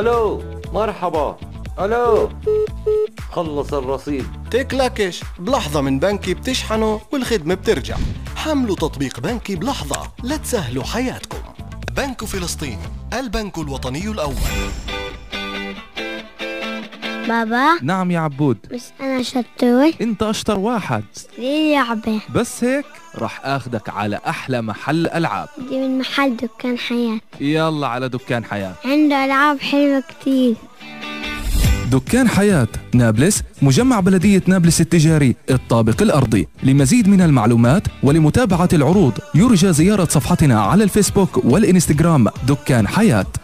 الو مرحبا. الو خلص الرصيد. تكلكش بلحظة من بنكي بتشحنوا والخدمة بترجع. حملوا تطبيق بنكي بلحظة لتسهلوا حياتكم. بنك فلسطين، البنك الوطني الأول. بابا. نعم يا عبود. بس أنا شطور. انت أشطر واحد. ليه لعبة؟ بس هيك رح أخدك على أحلى محل ألعاب. دي من محل دكان حياة. يلا على دكان حياة، عنده ألعاب حلوة كتير. دكان حياة نابلس، مجمع بلدية نابلس التجاري، الطابق الأرضي. لمزيد من المعلومات ولمتابعة العروض يرجى زيارة صفحتنا على الفيسبوك والإنستغرام دكان حياة.